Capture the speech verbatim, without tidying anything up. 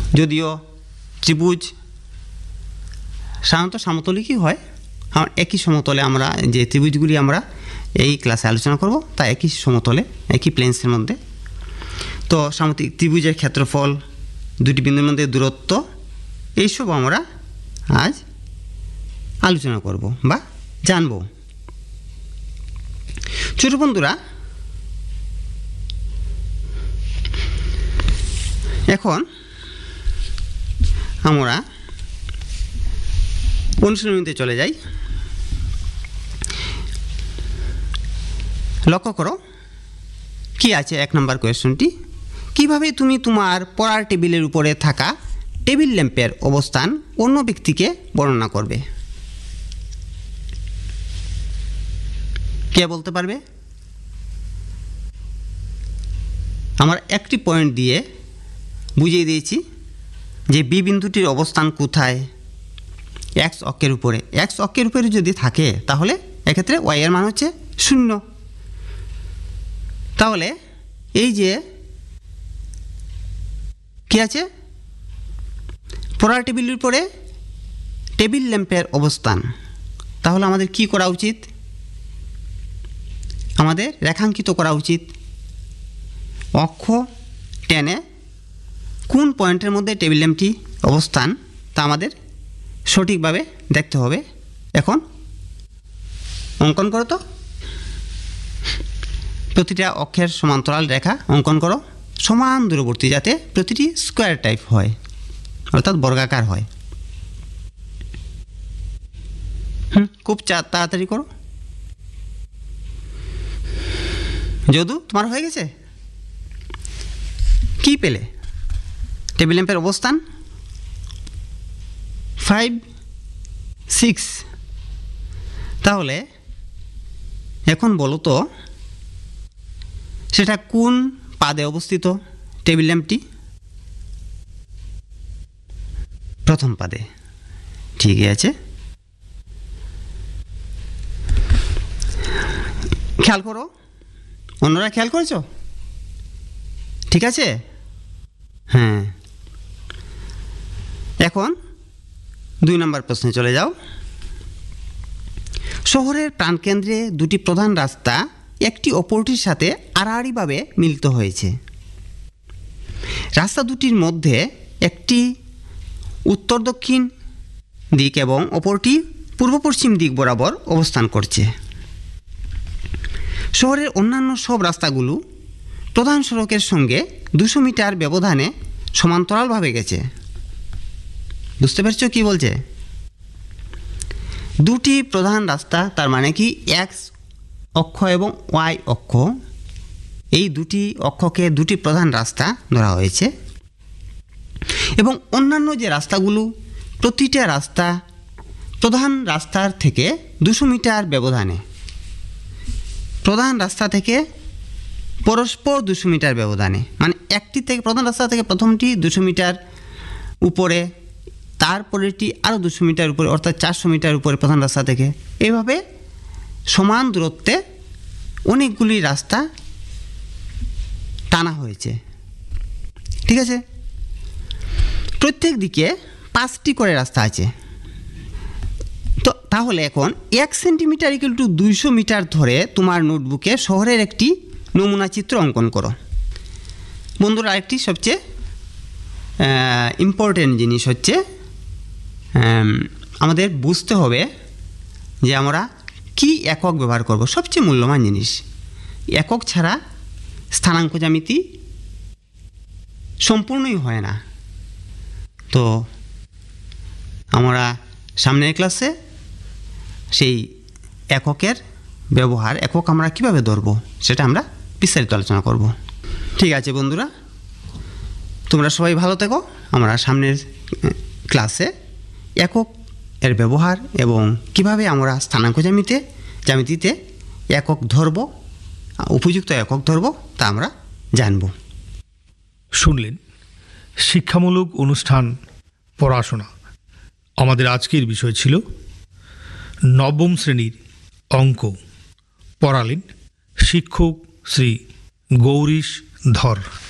যদিও ত্রিভুজ সাধারণত সমতলিকই হয়, একই সমতলে আমরা যে ত্রিভুজগুলি আমরা এই ক্লাসে আলোচনা করব তা একই সমতলে, একই প্লেন্সের মধ্যে। তো সামুদ্রিক ত্রিভুজের ক্ষেত্রফল, দুটি বিন্দুর মধ্যে দূরত্ব, এইসব আমরা আজ আলোচনা করব বা জানব। ছোট বন্ধুরা, এখন আমরা অনুশীলনীতে চলে যাই। লক্ষ্য করো কি আছে এক নম্বর কোয়েশ্চনটি, কিভাবে তুমি তোমার পড়ার টেবিলের উপরে থাকা টেবিল ল্যাম্পের অবস্থান অন্য ব্যক্তিকে বর্ণনা করবে? কে বলতে পারবে? আমার একটি পয়েন্ট দিয়ে বুঝিয়ে দিয়েছি যে বি বিন্দুটির অবস্থান কোথায়, এক্স অক্ষের উপরে। এক্স অক্ষের উপরে যদি থাকে তাহলে এক্ষেত্রে ওয়াই এর মান হচ্ছে শূন্য। তাহলে এই যে কি আছে, পড়ার টেবিলের উপরে টেবিল ল্যাম্পের অবস্থান, তাহলে আমাদের কি করা উচিত? আমাদের রেখাঙ্কিত করা উচিত। অক্ষ টেনে কোন পয়েন্টের মধ্যে টেবিল ল্যাম্পটি অবস্থান তা আমাদের সঠিকভাবে দেখতে হবে। এখন অঙ্কন করো তো, প্রতিটা অক্ষের সমান্তরাল রেখা অঙ্কন করো সমান দূরবর্তী, যাতে প্রতিটি স্কোয়ার টাইপ হয়, অর্থাৎ বর্গাকার হয়। হুম খুব তাড়াতাড়ি করো। যদু, তোমার হয়ে গেছে? কি পেলে? টেবিল ল্যাম্পের অবস্থান ফাইভ সিক্স। তাহলে এখন বলো তো সেটা কোন পাদে অবস্থিত টেবিল ল্যাম্পটি? প্রথম পাদে। ঠিকই আছে। খেয়াল করো, অন্যরা খেয়াল করেছো? ঠিক আছে, হ্যাঁ। এখন দুই নম্বর প্রশ্নে চলে যাও। শহরের প্রাণকেন্দ্রে দুটি প্রধান রাস্তা একটি অপরটির সাথে আড়াআড়িভাবে মিলিত হয়েছে। রাস্তা দুটির মধ্যে একটি উত্তর দক্ষিণ দিক এবং অপরটি পূর্ব পশ্চিম দিক বরাবর অবস্থান করছে। শহরের অন্যান্য সব রাস্তাগুলো প্রধান সড়কের সঙ্গে দুশো মিটার ব্যবধানে সমান্তরালভাবে গেছে। বুঝতে পারছো কি বলছে? দুটি প্রধান রাস্তা, তার মানে কি এক্স অক্ষ এবং ওয়াই অক্ষ, এই দুটি অক্ষকে দুটি প্রধান রাস্তা ধরা হয়েছে। এবং অন্যান্য যে রাস্তাগুলো, প্রতিটা রাস্তা প্রধান রাস্তার থেকে দুশো মিটার ব্যবধানে, প্রধান রাস্তা থেকে পরস্পর দুশো মিটার ব্যবধানে, মানে একটি থেকে প্রধান রাস্তা থেকে প্রথমটি দুশো মিটার উপরে, তারপরেটি আরও দুশো মিটার উপরে, অর্থাৎ চারশো মিটার উপরে প্রধান রাস্তা থেকে। এইভাবে সমান দূরত্বে অনেকগুলি রাস্তা টানা হয়েছে। ঠিক আছে, প্রত্যেক দিকে পাঁচটি করে রাস্তা আছে। তো তাহলে এখন এক সেন্টিমিটার ইকুয়াল টু দুইশো মিটার ধরে তোমার নোটবুকে শহরের একটি নমুনা চিত্র অঙ্কন করো। বন্ধুরা, আরেকটি সবচেয়ে ইম্পর্টেন্ট জিনিস হচ্ছে আমাদের বুঝতে হবে যে আমরা কি একক ব্যবহার করব। সবচেয়ে মূল্যবান জিনিস, একক ছাড়া স্থানাঙ্ক জ্যামিতি সম্পূর্ণই হয় না। তো আমরা সামনের ক্লাসে সেই এককের ব্যবহার, একক আমরা কিভাবে ধরব সেটা আমরা বিস্তারিত আলোচনা করব। ঠিক আছে বন্ধুরা, তোমরা সবাই ভালো থেকো। আমরা সামনের ক্লাসে একক এর ব্যবহার এবং কিভাবে আমরা স্থানাঙ্ক জ্যামিতিতে জ্যামিতিতে একক ধরব, উপযুক্ত একক ধরব, তা আমরা জানব। শুনলেন শিক্ষামূলক অনুষ্ঠান পড়াশোনা। আমাদের আজকের বিষয় ছিল নবম শ্রেণীর অঙ্ক। পড়ালেন শিক্ষক শ্রী গৌরীশ ধর।